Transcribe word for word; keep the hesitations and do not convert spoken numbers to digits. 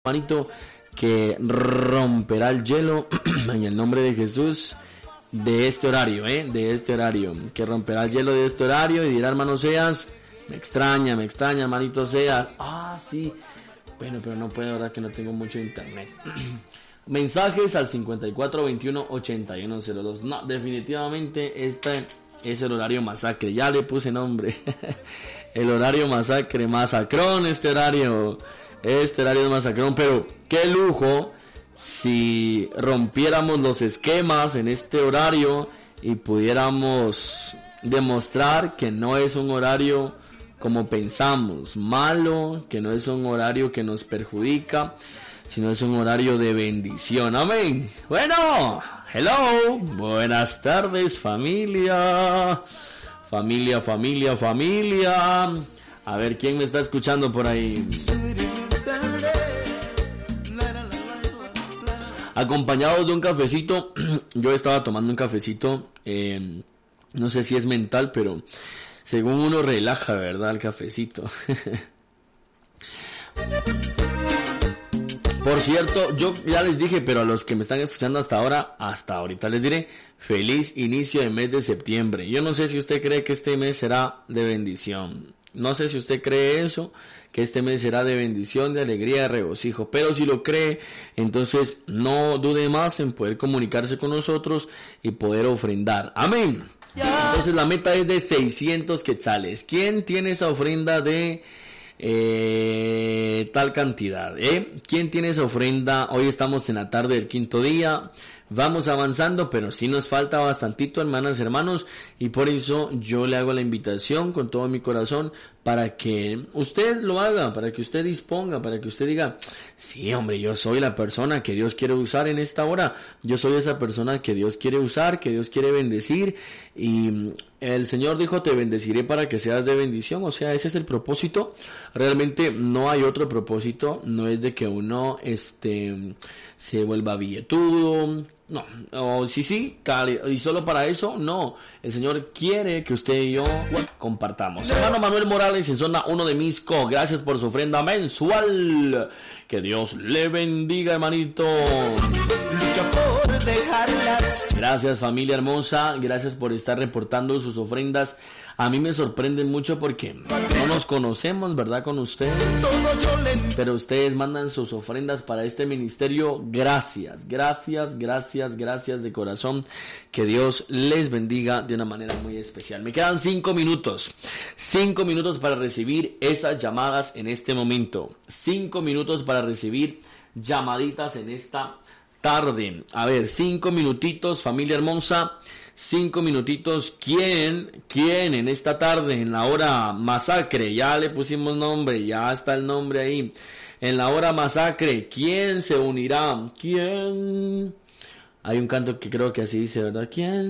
Hermanito, que romperá el hielo en el nombre de Jesús de este horario, eh, de este horario, que romperá el hielo de este horario y dirá, hermano Seas, me extraña, me extraña, hermanito Seas, ah, sí, bueno, pero no puedo, ahora que no tengo mucho internet. Mensajes al cincuenta y cuatro veintiuno ochenta y uno cero dos. No, definitivamente este es el horario masacre, ya le puse nombre. El horario masacre, masacrón este horario. Este horario es masacrón, pero qué lujo si rompiéramos los esquemas en este horario y pudiéramos demostrar que no es un horario como pensamos, malo, que no es un horario que nos perjudica, sino es un horario de bendición. Amén. Bueno, hello, buenas tardes, familia, familia, familia, familia. A ver, ¿quién me está escuchando por ahí? Acompañados de un cafecito. Yo estaba tomando un cafecito, eh, no sé si es mental, pero según uno relaja, ¿verdad? El cafecito. Por cierto, yo ya les dije, pero a los que me están escuchando hasta ahora, hasta ahorita les diré, feliz inicio de mes de septiembre. Yo no sé si usted cree que este mes será de bendición. No sé si usted cree eso, que este mes será de bendición, de alegría, de regocijo. Pero si lo cree, entonces no dude más en poder comunicarse con nosotros y poder ofrendar. Amén. Entonces la meta es de seiscientos quetzales. ¿Quién tiene esa ofrenda de eh, tal cantidad? ¿eh? ¿Quién tiene esa ofrenda? Hoy estamos en la tarde del quinto día. Vamos avanzando, pero sí nos falta bastantito, hermanas y hermanos, y por eso yo le hago la invitación con todo mi corazón para que usted lo haga, para que usted disponga, para que usted diga, sí, hombre, yo soy la persona que Dios quiere usar en esta hora, yo soy esa persona que Dios quiere usar, que Dios quiere bendecir, y el Señor dijo, te bendeciré para que seas de bendición, o sea, ese es el propósito. Realmente no hay otro propósito, no es de que uno este se vuelva billetudo, no, o sí, sí, y solo para eso, no. El Señor quiere que usted y yo compartamos. Hermano Manuel Morales en zona uno de Misco, gracias por su ofrenda mensual. Que Dios le bendiga, hermanito. Gracias, familia hermosa, gracias por estar reportando sus ofrendas. A mí me sorprenden mucho porque no nos conocemos, ¿verdad? Con ustedes. Pero ustedes mandan sus ofrendas para este ministerio. Gracias, gracias, gracias, gracias de corazón. Que Dios les bendiga de una manera muy especial. Me quedan cinco minutos. Cinco minutos para recibir esas llamadas en este momento. Cinco minutos para recibir llamaditas en esta tarde. A ver, cinco minutitos, familia hermosa. Cinco minutitos. ¿Quién? ¿Quién en esta tarde, en la hora masacre? Ya le pusimos nombre, ya está el nombre ahí. En la hora masacre, ¿quién se unirá? ¿Quién? Hay un canto que creo que así dice, ¿verdad? ¿Quién